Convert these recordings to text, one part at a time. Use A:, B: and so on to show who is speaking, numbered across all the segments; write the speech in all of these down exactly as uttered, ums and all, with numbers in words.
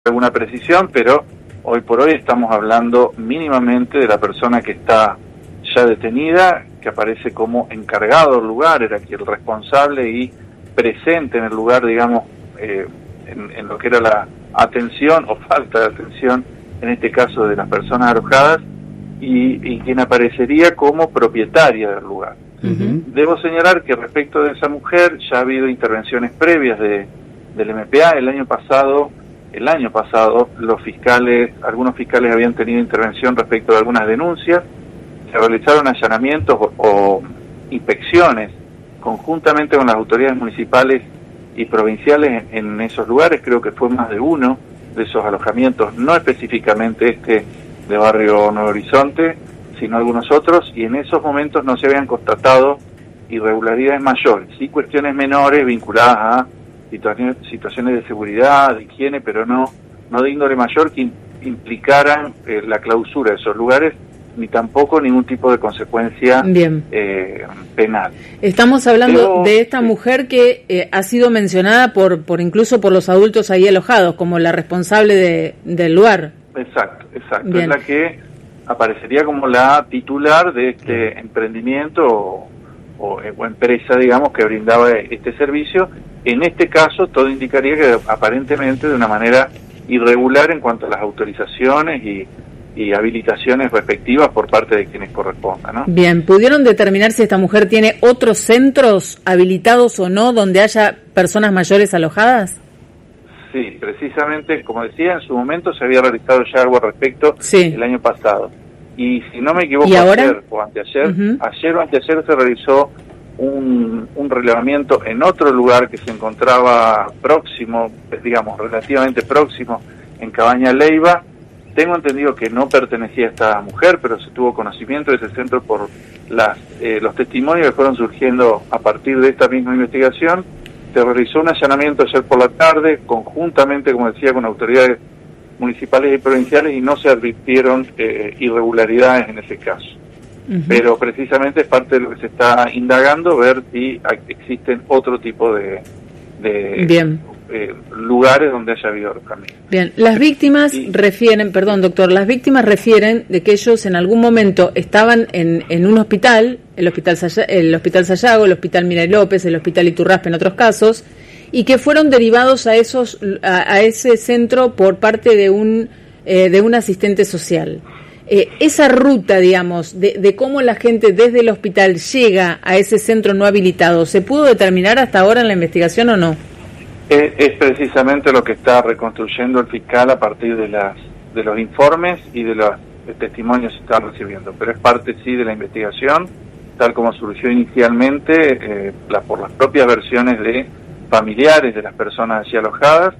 A: alguna precisión, pero hoy por hoy estamos hablando mínimamente de la persona que está ya detenida, que aparece como encargado del lugar, era aquí el responsable y presente en el lugar, digamos, eh, en, en lo que era la atención o falta de atención, en este caso de las personas alojadas, y, y quien aparecería como propietaria del lugar. Uh-huh. Debo señalar que respecto de esa mujer ya ha habido intervenciones previas de, del M P A. El año pasado, el año pasado, los fiscales, algunos fiscales habían tenido intervención respecto de algunas denuncias, se realizaron allanamientos o, o inspecciones conjuntamente con las autoridades municipales y provinciales en, en esos lugares. Creo que fue más de uno de esos alojamientos, no específicamente este de Barrio Nuevo Horizonte, sino algunos otros, y en esos momentos no se habían constatado irregularidades mayores, sí cuestiones menores vinculadas a situaciones, situaciones de seguridad, de higiene, pero no, no de índole mayor que implicaran eh, la clausura de esos lugares, ni tampoco ningún tipo de consecuencia eh, penal.
B: Estamos hablando Pero, de esta sí. mujer que eh, ha sido mencionada por, por incluso por los adultos ahí alojados como la responsable de, del lugar.
A: Exacto, exacto. Bien. Es la que aparecería como la titular de este emprendimiento o, o, o empresa, digamos, que brindaba este servicio. En este caso, todo indicaría que aparentemente de una manera irregular en cuanto a las autorizaciones y y habilitaciones respectivas por parte de quienes correspondan, ¿no?
B: Bien, ¿pudieron determinar si esta mujer tiene otros centros habilitados o no donde haya personas mayores alojadas?
A: Sí, precisamente, como decía, en su momento se había realizado ya algo al respecto
B: sí.
A: el año pasado. Y si no me equivoco,
B: ¿Y ahora?
A: ayer o anteayer, uh-huh. ayer o anteayer se realizó un, un relevamiento en otro lugar que se encontraba próximo, digamos, relativamente próximo, en Cabaña Leiva. Tengo entendido que no pertenecía a esta mujer, pero se tuvo conocimiento de ese centro por las, eh, los testimonios que fueron surgiendo a partir de esta misma investigación. Se realizó un allanamiento ayer por la tarde, conjuntamente, como decía, con autoridades municipales y provinciales, y no se advirtieron eh, irregularidades en ese caso. Uh-huh. Pero precisamente es parte de lo que se está indagando, ver si existen otro tipo de... de
B: Bien.
A: Eh, lugares donde haya habido alojamiento.
B: Bien, las víctimas y, refieren, perdón doctor, las víctimas refieren de que ellos en algún momento estaban en, en un hospital, el hospital el hospital Sayago, el hospital Miray López, el hospital Iturraspe en otros casos, y que fueron derivados a esos a, a ese centro por parte de un eh, de un asistente social. Eh, esa ruta, digamos, de, de cómo la gente desde el hospital llega a ese centro no habilitado, ¿se pudo determinar hasta ahora en la investigación o no?
A: Es, es precisamente lo que está reconstruyendo el fiscal a partir de las de los informes y de los de testimonios que está recibiendo, pero es parte sí de la investigación, tal como surgió inicialmente eh, la, por las propias versiones de familiares de las personas allí alojadas,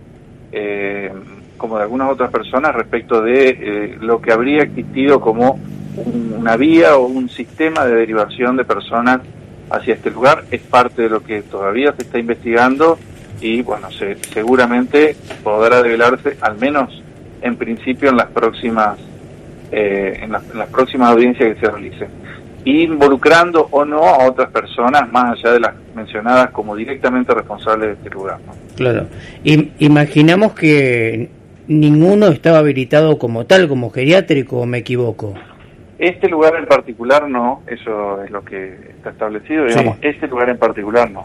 A: eh, como de algunas otras personas respecto de eh, lo que habría existido como un, una vía o un sistema de derivación de personas hacia este lugar. Es parte de lo que todavía se está investigando y bueno, se, seguramente podrá develarse, al menos en principio, en las próximas eh, en, las, en las próximas audiencias que se realicen, involucrando o no a otras personas más allá de las mencionadas como directamente responsables de este lugar, ¿no?
C: Claro. I- imaginamos que ninguno estaba habilitado como tal, como geriátrico, ¿o me equivoco?
A: Este lugar en particular no, eso es lo que está establecido, digamos, sí. Este lugar en particular no.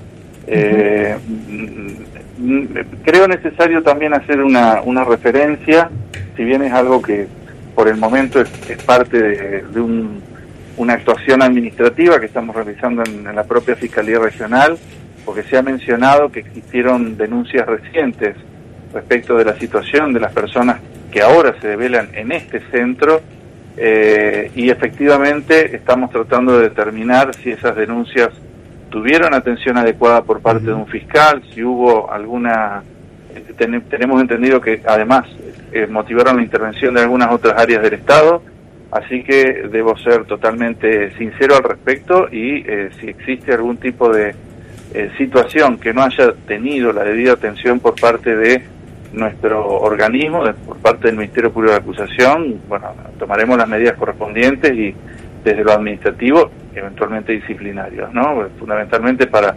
A: Eh, uh-huh. Creo necesario también hacer una, una referencia, si bien es algo que por el momento es, es parte de, de un, una actuación administrativa que estamos realizando en, en la propia Fiscalía Regional, porque se ha mencionado que existieron denuncias recientes respecto de la situación de las personas que ahora se develan en este centro, eh, y efectivamente estamos tratando de determinar si esas denuncias tuvieron atención adecuada por parte de un fiscal, si hubo alguna, ten, tenemos entendido que además eh, motivaron la intervención de algunas otras áreas del Estado, así que debo ser totalmente sincero al respecto y eh, si existe algún tipo de eh, situación que no haya tenido la debida atención por parte de nuestro organismo, de, por parte del Ministerio Público de Acusación, bueno, tomaremos las medidas correspondientes y desde lo administrativo, eventualmente disciplinarios, ¿no? Fundamentalmente para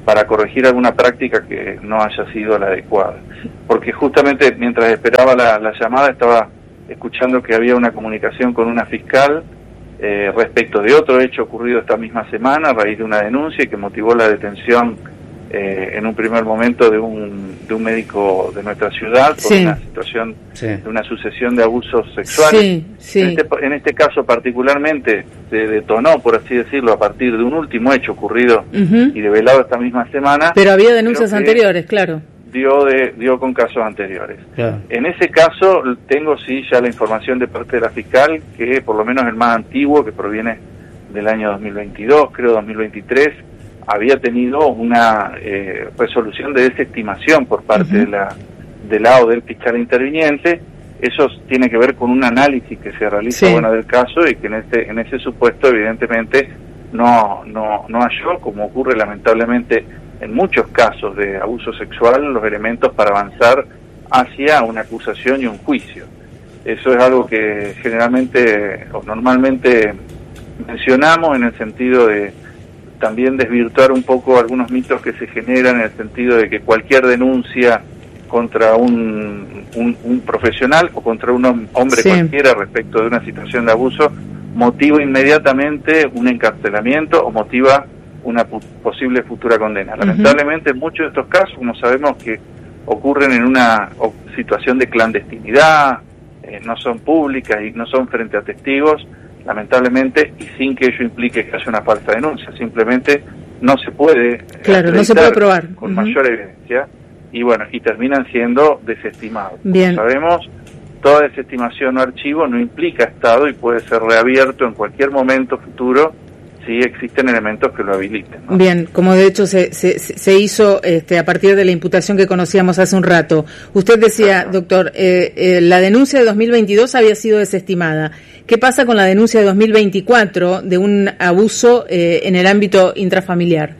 A: para corregir alguna práctica que no haya sido la adecuada. Porque justamente mientras esperaba la, la llamada estaba escuchando que había una comunicación con una fiscal eh, respecto de otro hecho ocurrido esta misma semana a raíz de una denuncia y que motivó la detención eh, en un primer momento de un, de un médico de nuestra ciudad por sí. una situación sí. de una sucesión de abusos sexuales.
B: Sí, sí.
A: En, este, en este caso particularmente se detonó, por así decirlo, a partir de un último hecho ocurrido uh-huh. y develado esta misma semana.
B: Pero había denuncias anteriores, claro.
A: Dio, de, dio con casos anteriores.
C: Claro.
A: En ese caso tengo sí ya la información de parte de la fiscal, que por lo menos el más antiguo, que proviene del año dos mil veintidós, creo dos mil veintitrés, había tenido una eh, resolución de desestimación por parte uh-huh. de la del lado del fiscal interviniente. Eso tiene que ver con un análisis que se realiza sí. bueno del caso y que en este en ese supuesto evidentemente no no no halló, como ocurre lamentablemente en muchos casos de abuso sexual, los elementos para avanzar hacia una acusación y un juicio. Eso es algo que generalmente o normalmente mencionamos en el sentido de también desvirtuar un poco algunos mitos que se generan en el sentido de que cualquier denuncia contra un, un, un profesional o contra un hombre sí. cualquiera respecto de una situación de abuso motiva inmediatamente un encarcelamiento o motiva una pu- posible futura condena. Lamentablemente, uh-huh. en muchos de estos casos, como sabemos que ocurren en una o, situación de clandestinidad, eh, no son públicas y no son frente a testigos, lamentablemente, y sin que ello implique que haya una falsa denuncia, simplemente no se puede
B: claro, no se puede probar
A: con
B: uh-huh.
A: mayor evidencia, y bueno, y terminan siendo desestimados.
B: Bien.
A: Como sabemos, toda desestimación o archivo no implica estado y puede ser reabierto en cualquier momento futuro si existen elementos que lo habiliten, ¿no?
B: Bien, como de hecho se, se, se hizo este, a partir de la imputación que conocíamos hace un rato. Usted decía, claro. doctor, eh, eh, la denuncia de dos mil veintidós había sido desestimada. ¿Qué pasa con la denuncia de dos mil veinticuatro de un abuso eh, en el ámbito intrafamiliar?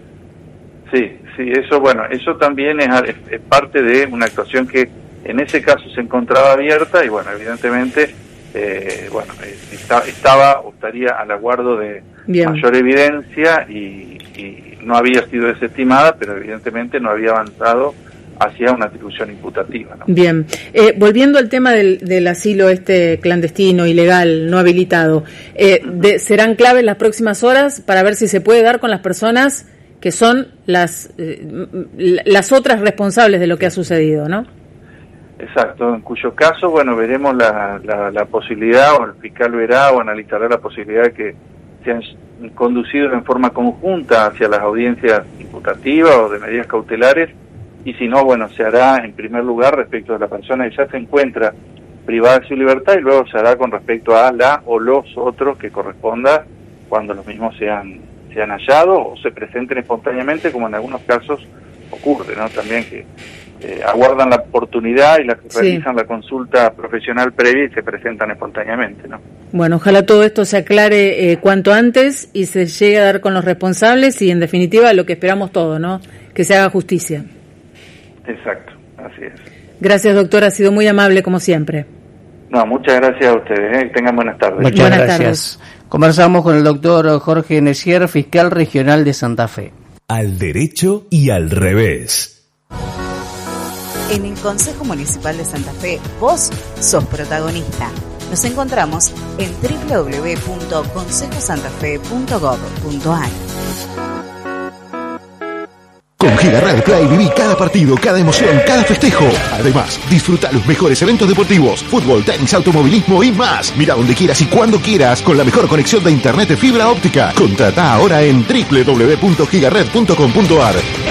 A: Sí, sí, eso bueno, eso también es, es, es parte de una actuación que en ese caso se encontraba abierta y bueno, evidentemente eh, bueno está, estaba o estaría al aguardo de Bien. mayor evidencia y, y no había sido desestimada, pero evidentemente no había avanzado hacia una atribución imputativa, ¿no?
B: Bien, eh, volviendo al tema del, del asilo este clandestino, ilegal, no habilitado, eh, uh-huh. de, serán claves las próximas horas para ver si se puede dar con las personas que son las eh, las otras responsables de lo que ha sucedido, ¿no?
A: Exacto, en cuyo caso, bueno, veremos la, la, la posibilidad, o el fiscal verá o analizará la posibilidad de que sean conducidos en forma conjunta hacia las audiencias imputativas o de medidas cautelares, y si no, bueno, se hará en primer lugar respecto a la persona que ya se encuentra privada de su libertad y luego se hará con respecto a la o los otros que corresponda cuando los mismos sean, sean hallados o se presenten espontáneamente, como en algunos casos ocurre, ¿no? También que Eh, aguardan la oportunidad y la, sí. realizan la consulta profesional previa y se presentan espontáneamente, ¿no?
B: Bueno, ojalá todo esto se aclare eh, cuanto antes y se llegue a dar con los responsables y en definitiva lo que esperamos todos, ¿no? Que se haga justicia.
A: Exacto, así es.
B: Gracias, doctor, ha sido muy amable como siempre.
A: No, muchas gracias a ustedes, ¿eh? Tengan buenas tardes.
C: Muchas
B: buenas
C: gracias. Tardes. Conversamos con el doctor Jorge Necier, fiscal regional de Santa Fe.
D: Al derecho y al revés.
E: En el Consejo Municipal de Santa Fe, vos sos protagonista. Nos encontramos en doble u doble u doble u punto consejo santa fe punto gob punto a r.
D: Con Gigared Play viví cada partido, cada emoción, cada festejo. Además, disfruta los mejores eventos deportivos, fútbol, tenis, automovilismo y más. Mira donde quieras y cuando quieras con la mejor conexión de internet de fibra óptica. Contrata ahora en doble u doble u doble u punto gigared punto com punto a r.